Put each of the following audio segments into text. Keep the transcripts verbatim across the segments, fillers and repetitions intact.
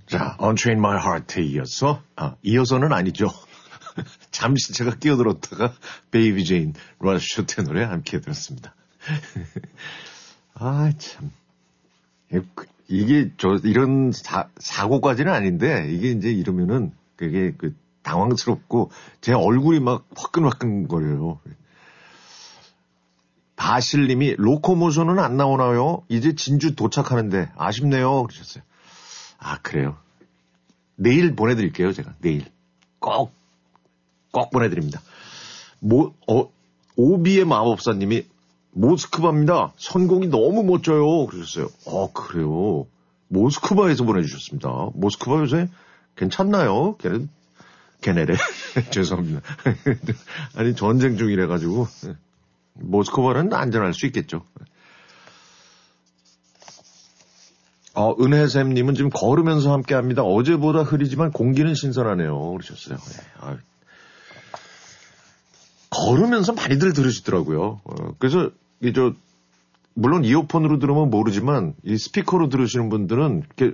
자, Unchain My Heart에 이어서, 아, 이어서는 아니죠. 잠시 제가 끼어들었다가 베이비 제인 러쉬의 노래 함께 들었습니다. 아, 참. 이게 저 이런 사, 사고까지는 아닌데 이게 이제 이러면은 되게 그 당황스럽고 제 얼굴이 막 화끈화끈거려요. 바실님이 로코모션은 안 나오나요? 이제 진주 도착하는데 아쉽네요. 그러셨어요. 아, 그래요. 내일 보내드릴게요, 제가. 내일. 꼭, 꼭 보내드립니다. 모, 어, 오비의 마법사님이 모스크바입니다. 선곡이 너무 멋져요. 그러셨어요. 어, 그래요. 모스크바에서 보내주셨습니다. 모스크바 요새 괜찮나요? 걔는, 걔네래. 죄송합니다. 아니, 전쟁 중이래가지고. 모스크바는 안전할 수 있겠죠. 어, 은혜샘님은 지금 걸으면서 함께 합니다. 어제보다 흐리지만 공기는 신선하네요. 그러셨어요. 네. 아, 걸으면서 많이들 들으시더라고요. 어, 그래서, 이, 저, 물론 이어폰으로 들으면 모르지만, 이 스피커로 들으시는 분들은, 이렇게,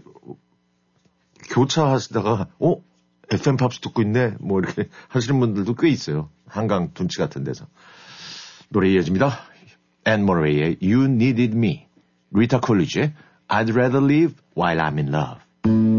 교차하시다가, 어? 에프엠 팝스 듣고 있네? 뭐, 이렇게 하시는 분들도 꽤 있어요. 한강 둔치 같은 데서. 노래 이어집니다. 앤 모레이의 You Needed Me, 리타 콜리지의 I'd Rather Live While I'm in Love.